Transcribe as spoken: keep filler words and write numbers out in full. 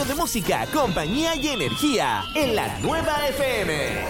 años de música, compañía y energía en la nueva F M.